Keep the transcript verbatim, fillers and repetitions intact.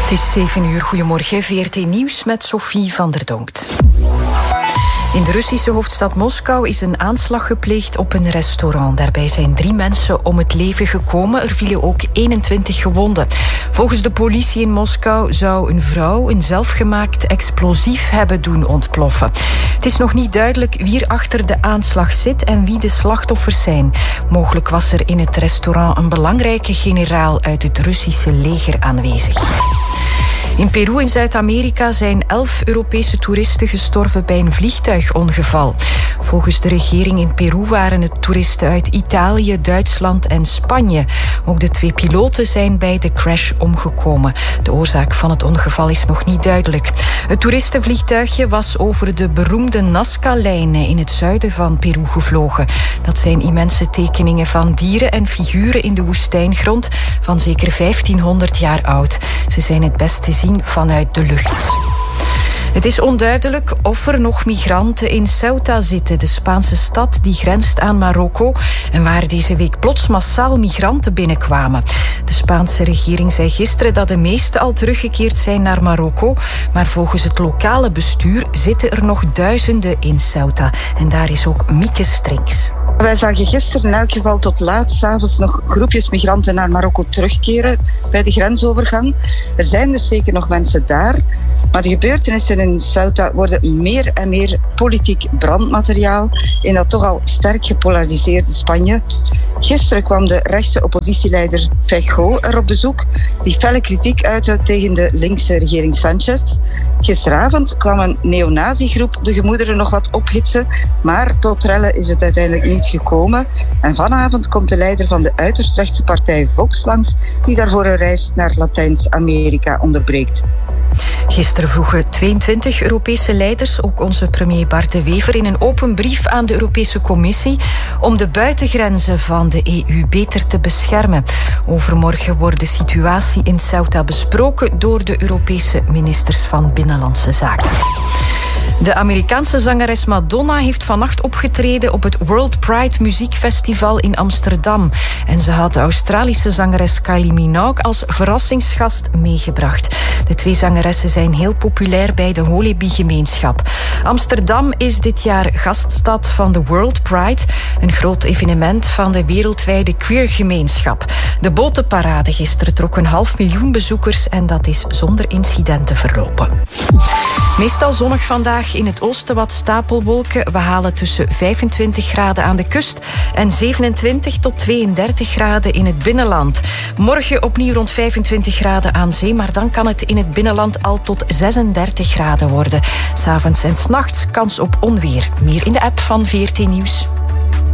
Het is zeven uur. Goedemorgen. V R T Nieuws met Sophie van der Donkt. In de Russische hoofdstad Moskou is een aanslag gepleegd op een restaurant. Daarbij zijn drie mensen om het leven gekomen. Er vielen ook eenentwintig gewonden. Volgens de politie in Moskou zou een vrouw een zelfgemaakt explosief hebben doen ontploffen. Het is nog niet duidelijk wie er achter de aanslag zit en wie de slachtoffers zijn. Mogelijk was er in het restaurant een belangrijke generaal uit het Russische leger aanwezig. In Peru in Zuid-Amerika zijn elf Europese toeristen gestorven bij een vliegtuigongeval. Volgens de regering in Peru waren het toeristen uit Italië, Duitsland en Spanje. Ook de twee piloten zijn bij de crash omgekomen. De oorzaak van het ongeval is nog niet duidelijk. Het toeristenvliegtuigje was over de beroemde Nazca-lijnen in het zuiden van Peru gevlogen. Dat zijn immense tekeningen van dieren en figuren in de woestijngrond van zeker vijftienhonderd jaar oud. Ze zijn het best te zien vanuit de lucht. Het is onduidelijk of er nog migranten in Ceuta zitten, de Spaanse stad die grenst aan Marokko en waar deze week plots massaal migranten binnenkwamen. De Spaanse regering zei gisteren dat de meesten al teruggekeerd zijn naar Marokko, maar volgens het lokale bestuur zitten er nog duizenden in Ceuta. En daar is ook Mieke Strinks. Wij zagen gisteren in elk geval tot laat 's avonds nog groepjes migranten naar Marokko terugkeren bij de grensovergang. Er zijn dus zeker nog mensen daar. Maar de gebeurtenissen in Ceuta worden meer en meer politiek brandmateriaal in dat toch al sterk gepolariseerde Spanje. Gisteren kwam de rechtse oppositieleider Feijóo er op bezoek, die felle kritiek uitte tegen de linkse regering Sanchez. Gisteravond kwam een neonazi-groep de gemoederen nog wat ophitsen, maar tot rellen is het uiteindelijk niet gekomen. En vanavond komt de leider van de uiterst rechtse partij Vox langs, die daarvoor een reis naar Latijns-Amerika onderbreekt. Gisteren vroegen tweeëntwintig Europese leiders, ook onze premier Bart De Wever, in een open brief aan de Europese Commissie om de buitengrenzen van de E U beter te beschermen. Overmorgen wordt de situatie in Ceuta besproken door de Europese ministers van Binnenlandse Zaken. De Amerikaanse zangeres Madonna heeft vannacht opgetreden op het World Pride Muziekfestival in Amsterdam. En ze had de Australische zangeres Kylie Minogue als verrassingsgast meegebracht. De twee zangeressen zijn heel populair bij de Holebi-gemeenschap. Amsterdam is dit jaar gaststad van de World Pride, een groot evenement van de wereldwijde queergemeenschap. De botenparade gisteren trok een half miljoen bezoekers en dat is zonder incidenten verlopen. Meestal zonnig vandaag, in het oosten wat stapelwolken. We halen tussen vijfentwintig graden aan de kust en zevenentwintig tot tweeëndertig graden in het binnenland. Morgen opnieuw rond vijfentwintig graden aan zee, maar dan kan het in het binnenland al tot zesendertig graden worden. 's Avonds en 's nachts kans op onweer. Meer in de app van V R T Nieuws.